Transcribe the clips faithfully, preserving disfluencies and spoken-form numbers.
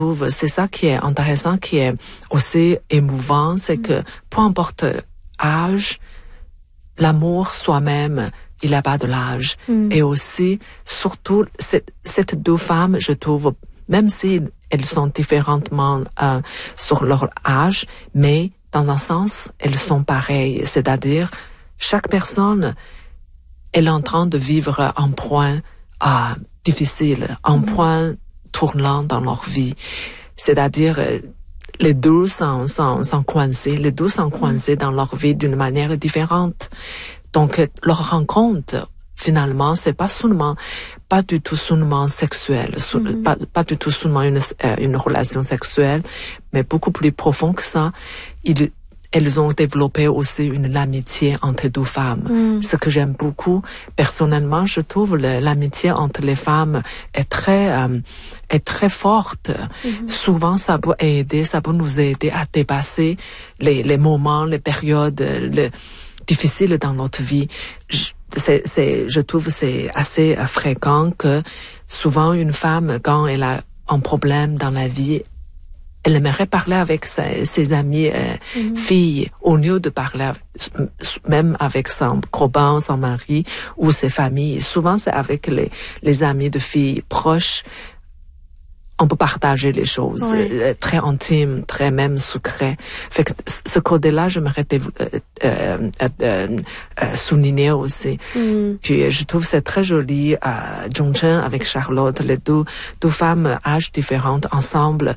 C'est ça qui est intéressant, qui est aussi émouvant, c'est mmh. que peu importe l'âge, l'amour soi-même, il n'y a pas de l'âge. Mmh. Et aussi, surtout, cette, cette deux femmes, je trouve, même si elles sont différemment euh, sur leur âge, mais dans un sens, elles sont pareilles. C'est-à-dire, chaque personne, elle est en train de vivre un point euh, difficile, un mmh. point tournant dans leur vie. C'est-à-dire, les deux sont, sont, sont coincés, les deux sont coincés dans leur vie d'une manière différente. Donc, leur rencontre, finalement, c'est pas seulement, pas du tout seulement sexuel, mm-hmm. pas, pas du tout seulement une, euh, une relation sexuelle, mais beaucoup plus profond que ça. Ils, elles ont développé aussi une amitié entre deux femmes. Mm. Ce que j'aime beaucoup, personnellement, je trouve le, l'amitié entre les femmes est très, euh, est très forte. Mm-hmm. Souvent, ça peut aider, ça peut nous aider à dépasser les, les moments, les périodes les, difficiles dans notre vie. Je, c'est, c'est, je trouve c'est assez euh, fréquent que souvent une femme, quand elle a un problème dans la vie, elle aimerait parler avec ses, ses amies euh, mm-hmm. filles au lieu de parler même avec son copain, son mari ou ses familles. Souvent, c'est avec les, les amis de filles proches. On peut partager les choses oui. euh, très intimes, très même secrets. Fait que ce côté-là, j'aimerais euh, euh, euh, euh, souligner aussi. Mm. Puis je trouve c'est très joli. Euh, Jung Chen avec Charlotte, les deux, deux femmes âges différentes ensemble.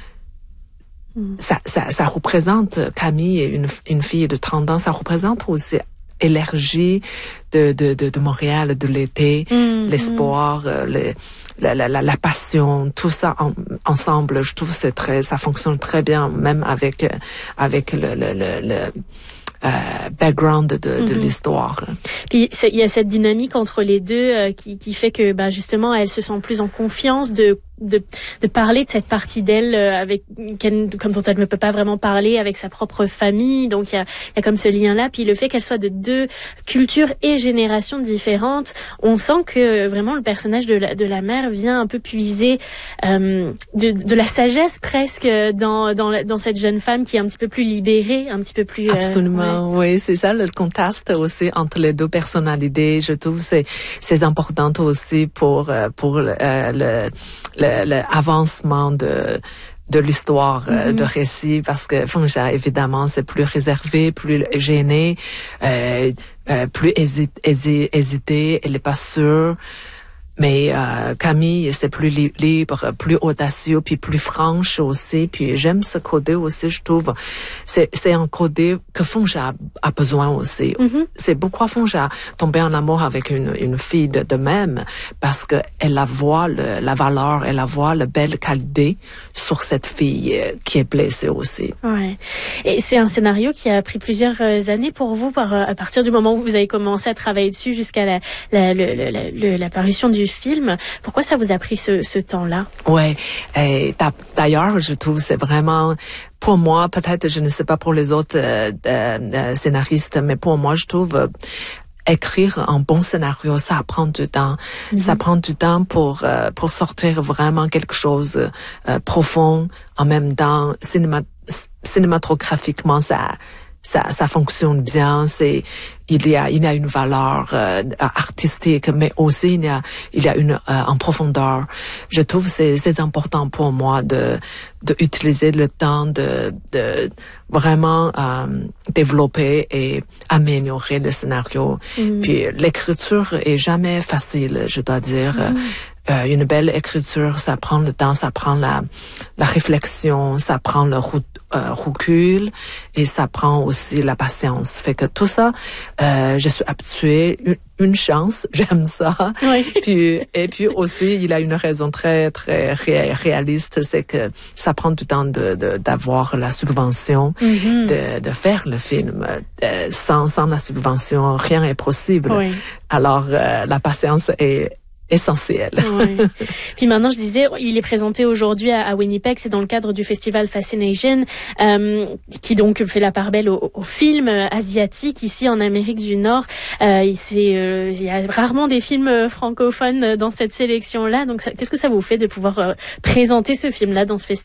Mm. Ça, ça, ça représente Camille, une, une fille de trente ans. Ça représente aussi l'énergie de, de, de, de Montréal, de l'été, mm. l'espoir, euh, les La, la, la, la passion, tout ça en, ensemble, je trouve que c'est très, ça fonctionne très bien, même avec avec le le le, le euh, background de, de mm-hmm. l'histoire. Puis il y a cette dynamique entre les deux euh, qui qui fait que bah justement elles se sentent plus en confiance de de de parler de cette partie d'elle euh, avec comme dont elle ne peut pas vraiment parler avec sa propre famille. Donc il y a il y a comme ce lien là. Puis le fait qu'elle soit de deux cultures et générations différentes, on sent que vraiment le personnage de la de la mère vient un peu puiser euh, de de la sagesse presque dans dans dans cette jeune femme qui est un petit peu plus libérée, un petit peu plus euh, absolument ouais. Oui, c'est ça le contraste aussi entre les deux personnalités. Je trouve c'est c'est important aussi pour pour euh, le Le, le avancement de de l'histoire mm-hmm. euh, de récit parce que Feng Jia évidemment c'est plus réservé, plus gêné, euh, euh, plus hésite, hésite, hésité, elle est pas sûre. Mais euh, Camille, c'est plus li- libre, plus audacieux, puis plus franche aussi. Puis j'aime ce côté aussi, je trouve. C'est c'est un côté que Feng Jia a, a besoin aussi. Mm-hmm. C'est pourquoi Feng Jia tombé en amour avec une une fille de, de même, parce que elle la voit le, la valeur, elle la voit la belle qualité sur cette fille qui est blessée aussi. Ouais. Et c'est un scénario qui a pris plusieurs années pour vous, par, à partir du moment où vous avez commencé à travailler dessus jusqu'à la la la, la, la, la parution du film. Pourquoi ça vous a pris ce, ce temps-là? Ouais. Et d'ailleurs, je trouve c'est vraiment pour moi, peut-être je ne sais pas pour les autres euh, euh, scénaristes, mais pour moi, je trouve euh, écrire un bon scénario, ça prend du temps. Mm-hmm. Ça prend du temps pour euh, pour sortir vraiment quelque chose euh, profond. En même temps, cinéma, cinématographiquement, ça ça ça fonctionne bien. C'est il y a il y a une valeur euh, artistique, mais aussi il y a il y a une euh, en profondeur. Je trouve c'est c'est important pour moi de de utiliser le temps de de vraiment euh, développer et améliorer le scénario. Mm. Puis l'écriture est jamais facile, je dois dire. Mm. Euh, une belle écriture, ça prend le temps, ça prend la la réflexion, ça prend le route Euh, recul et ça prend aussi la patience. Fait que tout ça, euh, je suis habituée, une, une chance, j'aime ça. Oui. Puis et puis aussi, il a une raison très très ré- réaliste, c'est que ça prend du temps de, de d'avoir la subvention, mm-hmm. de de faire le film. Euh, sans sans la subvention, rien est possible. Oui. Alors euh, la patience est essentiel. Ouais. Puis maintenant, je disais, il est présenté aujourd'hui à, à Winnipeg, c'est dans le cadre du festival Fascination, euh, qui donc fait la part belle aux, aux films asiatiques ici en Amérique du Nord. Euh, c'est, euh, il y a rarement des films francophones dans cette sélection-là. Donc, ça, qu'est-ce que ça vous fait de pouvoir euh, présenter ce film-là dans ce festival?